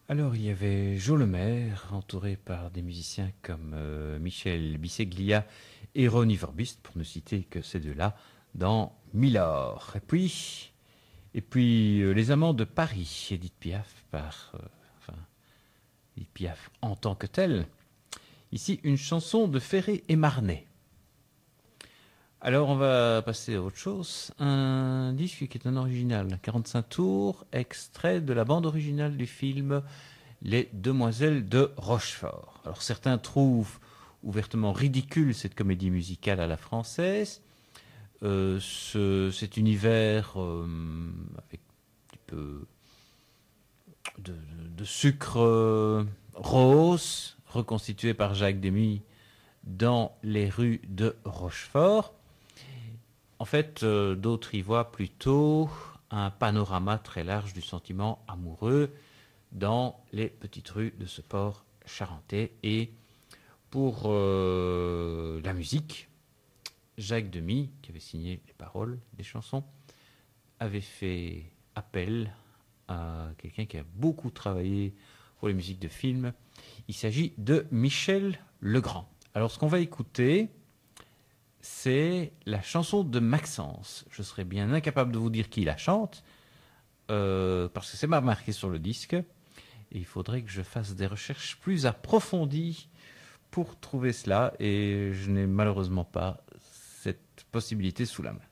Alors, il y avait Jo Lemaire, entouré par des musiciens comme Michel Bisseglia et Ronnie Verbust, pour ne citer que ces deux-là, dans Milord. Et puis Les Amants de Paris, Édith Piaf, enfin, Édith Piaf en tant que telle. Ici, une chanson de Ferré et Marnet. Alors, on va passer à autre chose. Un disque qui est un original, 45 tours, extrait de la bande originale du film Les Demoiselles de Rochefort. Alors, certains trouvent ouvertement ridicule cette comédie musicale à la française. Cet univers avec un petit peu de sucre rose, reconstitué par Jacques Demy dans les rues de Rochefort. En fait, d'autres y voient plutôt un panorama très large du sentiment amoureux dans les petites rues de ce port charentais. Et pour la musique, Jacques Demy, qui avait signé les paroles des chansons, avait fait appel à quelqu'un qui a beaucoup travaillé pour les musiques de films. Il s'agit de Michel Legrand. Alors, ce qu'on va écouter, c'est la chanson de Maxence. Je serais bien incapable de vous dire qui la chante, parce que c'est pas marqué sur le disque. Et il faudrait que je fasse des recherches plus approfondies pour trouver cela. Et je n'ai malheureusement pas cette possibilité sous la main.